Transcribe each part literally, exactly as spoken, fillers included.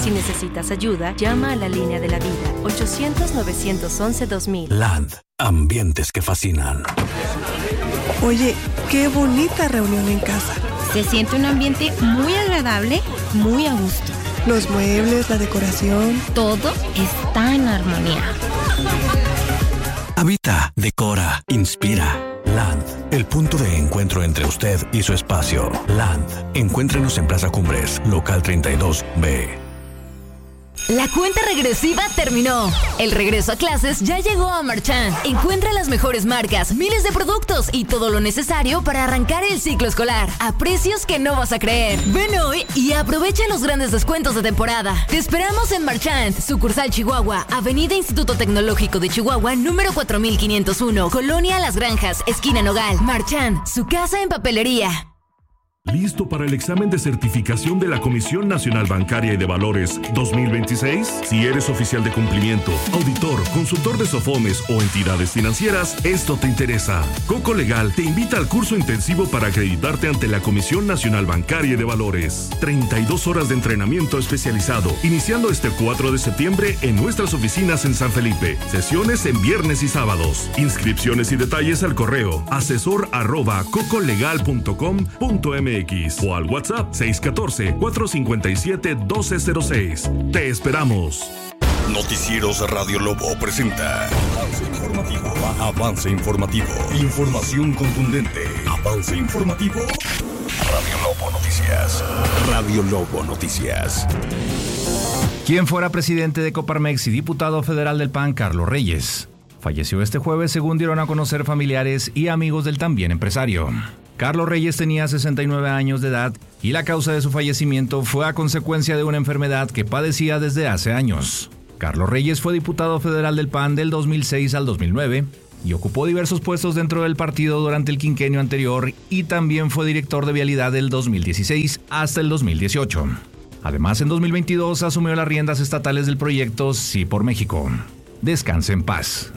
Si necesitas ayuda, llama a la línea de la vida, ochocientos, novecientos once, dos mil. Land, ambientes que fascinan. Oye, qué bonita reunión en casa. Se siente un ambiente muy agradable, muy a gusto. Los muebles, la decoración. Todo está en armonía. Habita, decora, inspira. Land, el punto de encuentro entre usted y su espacio. Land, encuéntrenos en Plaza Cumbres, local treinta y dos B. La cuenta regresiva terminó. El regreso a clases ya llegó a Marchand. Encuentra las mejores marcas, miles de productos y todo lo necesario para arrancar el ciclo escolar a precios que no vas a creer. Ven hoy y aprovecha los grandes descuentos de temporada. Te esperamos en Marchand, sucursal Chihuahua, Avenida Instituto Tecnológico de Chihuahua, número cuatro mil quinientos uno, Colonia Las Granjas, esquina Nogal. Marchand, su casa en papelería. ¿Listo para el examen de certificación de la Comisión Nacional Bancaria y de Valores dos mil veintiséis? Si eres oficial de cumplimiento, auditor, consultor de SOFOMES o entidades financieras, esto te interesa. Coco Legal te invita al curso intensivo para acreditarte ante la Comisión Nacional Bancaria y de Valores. treinta y dos horas de entrenamiento especializado, iniciando este cuatro de septiembre en nuestras oficinas en San Felipe. Sesiones en viernes y sábados. Inscripciones y detalles al correo asesor arroba cocolegal punto com punto m x o al WhatsApp seis uno cuatro, cuatro cinco siete, uno dos cero seis. Te esperamos. Noticieros Radio Lobo presenta Avance Informativo. Avance Informativo. Información contundente. Avance Informativo. Radio Lobo Noticias. Radio Lobo Noticias. Quien fuera presidente de Coparmex y diputado federal del P A N, Carlos Reyes, falleció este jueves, según dieron a conocer familiares y amigos del también empresario. Carlos Reyes tenía sesenta y nueve años de edad y la causa de su fallecimiento fue a consecuencia de una enfermedad que padecía desde hace años. Carlos Reyes fue diputado federal del P A N del dos mil seis al dos mil nueve y ocupó diversos puestos dentro del partido durante el quinquenio anterior, y también fue director de Vialidad del dos mil dieciséis hasta el dos mil dieciocho. Además, en dos mil veintidós asumió las riendas estatales del proyecto Sí por México. Descanse en paz.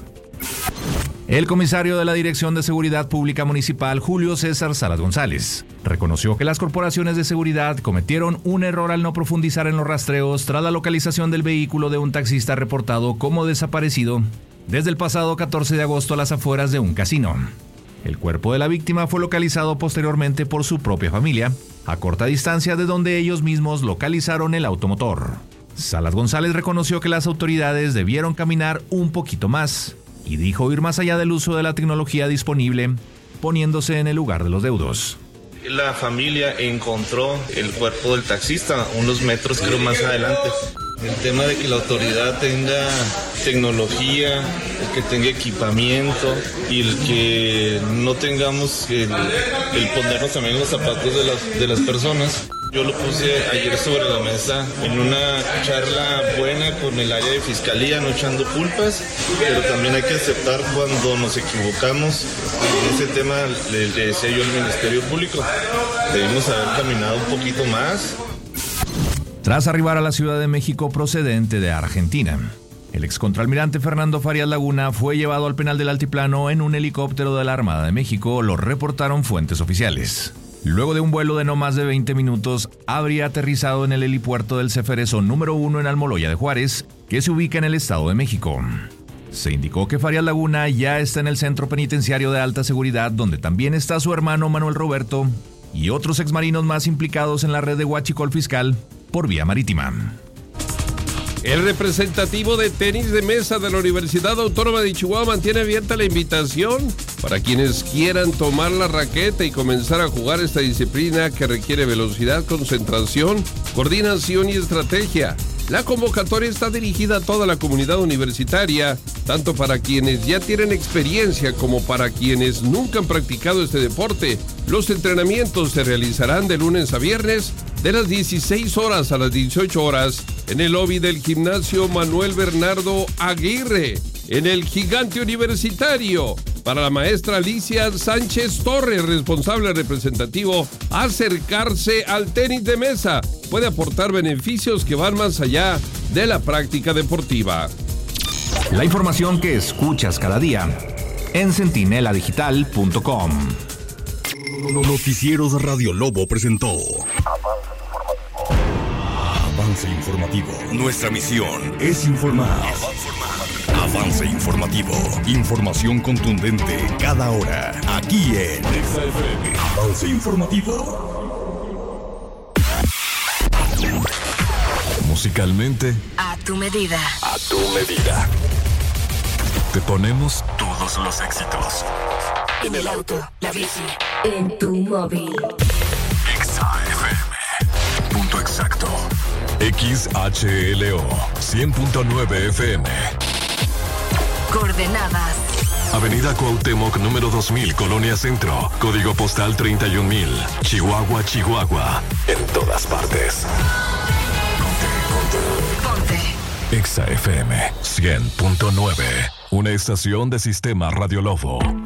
El comisario de la Dirección de Seguridad Pública Municipal, Julio César Salas González, reconoció que las corporaciones de seguridad cometieron un error al no profundizar en los rastreos tras la localización del vehículo de un taxista reportado como desaparecido desde el pasado catorce de agosto a las afueras de un casino. El cuerpo de la víctima fue localizado posteriormente por su propia familia, a corta distancia de donde ellos mismos localizaron el automotor. Salas González reconoció que las autoridades debieron caminar un poquito más y dijo ir más allá del uso de la tecnología disponible, poniéndose en el lugar de los deudos. La familia encontró el cuerpo del taxista unos metros, creo, más adelante. El tema de que la autoridad tenga tecnología, que tenga equipamiento y el que no tengamos el, el ponernos también en los zapatos de las, de las personas. Yo lo puse ayer sobre la mesa en una charla buena con el área de fiscalía, no echando culpas, pero también hay que aceptar cuando nos equivocamos. En ese tema le, le decía yo al Ministerio Público, debimos haber caminado un poquito más. Tras arribar a la Ciudad de México procedente de Argentina, el excontralmirante Fernando Farías Laguna fue llevado al penal del Altiplano en un helicóptero de la Armada de México, lo reportaron fuentes oficiales. Luego de un vuelo de no más de veinte minutos, habría aterrizado en el helipuerto del Ceferezo número uno en Almoloya de Juárez, que se ubica en el Estado de México. Se indicó que Farías Laguna ya está en el centro penitenciario de alta seguridad, donde también está su hermano Manuel Roberto y otros exmarinos más implicados en la red de huachicol fiscal por vía marítima. El representativo de tenis de mesa de la Universidad Autónoma de Chihuahua mantiene abierta la invitación para quienes quieran tomar la raqueta y comenzar a jugar esta disciplina que requiere velocidad, concentración, coordinación y estrategia. La convocatoria está dirigida a toda la comunidad universitaria, tanto para quienes ya tienen experiencia como para quienes nunca han practicado este deporte. Los entrenamientos se realizarán de lunes a viernes, de las dieciséis horas a las dieciocho horas, en el lobby del gimnasio Manuel Bernardo Aguirre, en el Gigante Universitario. Para la maestra Alicia Sánchez Torres, responsable representativo, acercarse al tenis de mesa puede aportar beneficios que van más allá de la práctica deportiva. La información que escuchas cada día en centinela digital punto com. Noticieros Radio Lobo presentó Avance Avance informativo. Nuestra misión es informar. Avance informativo. Información contundente cada hora. Aquí en Exa F M. Avance informativo. Musicalmente, A tu medida. a tu medida. Te ponemos todos los éxitos. En el auto, la bici, en tu móvil. Exa F M. Punto exacto. X H L O cien punto nueve F M. Coordenadas. Avenida Cuauhtémoc número dos mil, Colonia Centro. Código postal treinta y un mil. Chihuahua, Chihuahua. En todas partes. Ponte. Exa F M cien punto nueve. Una estación de Sistema Radio Lobo.